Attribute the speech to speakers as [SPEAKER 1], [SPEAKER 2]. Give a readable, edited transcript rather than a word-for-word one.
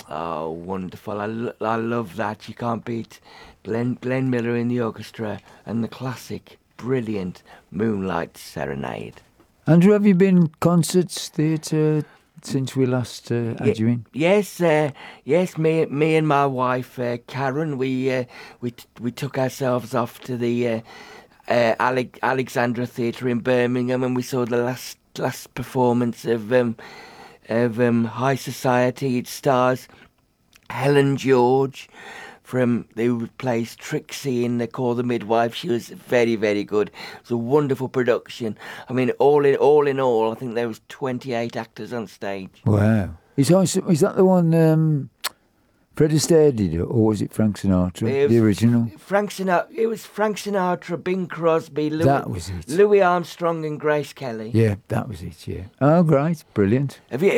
[SPEAKER 1] Oh, wonderful! I love that. You can't beat Glenn Miller in the orchestra and the classic, brilliant Moonlight Serenade.
[SPEAKER 2] Andrew, have you been concerts, theatre since we last had you in?
[SPEAKER 1] Yes, yes. Me and my wife Karen, we took ourselves off to the Alexandra Theatre in Birmingham, and we saw the last performance of High Society. It stars Helen George who plays Trixie in The Call the Midwife. She was very, very good. It was a wonderful production. I mean, all in all, I think there was 28 actors on stage.
[SPEAKER 2] Wow. Is that the one Fred Astaire did, or was it Frank Sinatra, the original?
[SPEAKER 1] It was Frank Sinatra, Bing Crosby,
[SPEAKER 2] That was it.
[SPEAKER 1] Louis Armstrong and Grace Kelly.
[SPEAKER 2] Yeah, that was it, yeah. Oh, great. Brilliant.
[SPEAKER 1] Have you